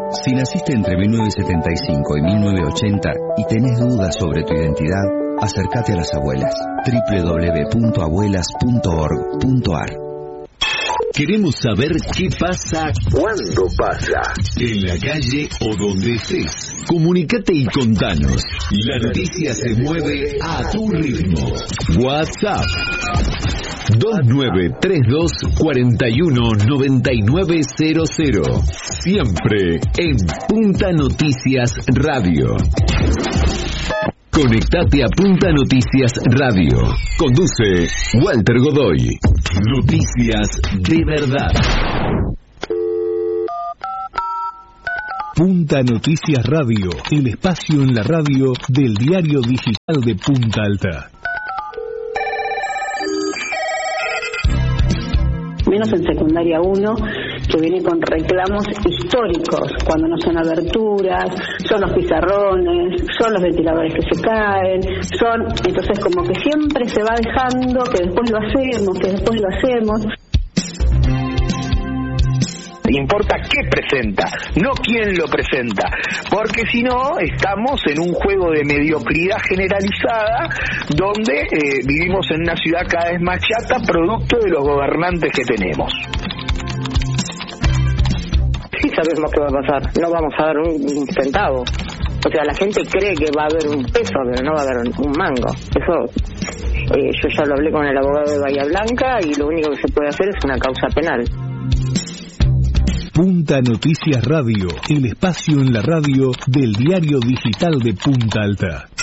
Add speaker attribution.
Speaker 1: Si naciste entre 1975 y 1980 y tenés dudas sobre tu identidad, acércate a las abuelas. www.abuelas.org.ar.
Speaker 2: Queremos saber qué pasa, cuándo pasa, en la calle o donde estés. Comunicate y contanos. La noticia se mueve a tu ritmo. WhatsApp 2932-419900. Siempre en Punta Noticias Radio. Conectate a Punta Noticias Radio. Conduce Walter Godoy. Noticias de verdad.
Speaker 3: Punta Noticias Radio, el espacio en la radio del diario digital de Punta Alta.
Speaker 4: Menos en secundaria 1, que viene con reclamos históricos, cuando no son aberturas, son los pizarrones, son los ventiladores que se caen, entonces como que siempre se va dejando que después lo hacemos.
Speaker 5: Importa qué presenta, no quién lo presenta, porque si no estamos en un juego de mediocridad generalizada donde vivimos en una ciudad cada vez más chata, producto de los gobernantes que tenemos.
Speaker 6: Sí sabemos qué va a pasar, no vamos a dar un centavo. O sea, la gente cree que va a haber un peso, pero no va a haber un mango. Eso yo ya lo hablé con el abogado de Bahía Blanca y lo único que se puede hacer es una causa penal.
Speaker 3: Punta Noticias Radio, el espacio en la radio del diario digital de Punta Alta.